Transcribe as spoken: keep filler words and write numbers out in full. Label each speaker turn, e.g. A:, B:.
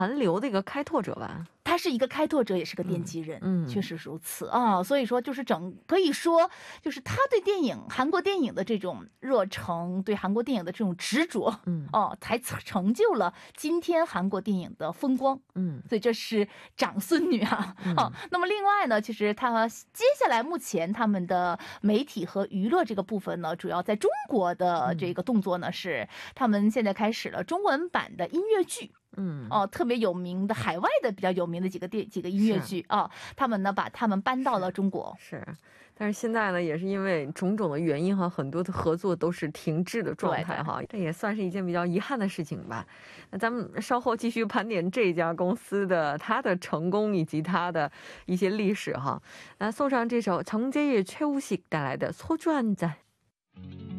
A: 韩流的一个开拓者吧。
B: 他是一个开拓者，也是个奠基人，
A: 嗯，
B: 确实如此啊。所以说就是整可以说就是他对电影韩国电影的这种热诚，对韩国电影的这种执着，嗯，哦，才成就了今天韩国电影的风光。嗯，所以这是长孙女啊。好，那么另外呢，其实他接下来目前他们的媒体和娱乐这个部分呢，主要在中国的这个动作呢是他们现在开始了中文版的音乐剧。 嗯，哦，特别有名的海外的比较有名的几个电几个音乐剧啊，他们呢把他们搬到了中国。是，但是现在呢也是因为种种的原因哈，很多的合作都是停滞的状态哈，这也算是一件比较遗憾的事情吧。那咱们稍后继续盘点这家公司的它的成功以及它的一些历史哈。那送上这首정재일최우식带来的소주한잔。